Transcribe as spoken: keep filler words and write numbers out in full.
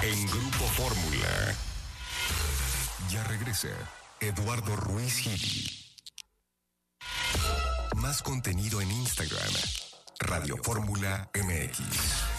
en Grupo Fórmula. Ya regresa Eduardo Ruiz Gili. Más contenido en Instagram. Radio Fórmula M X.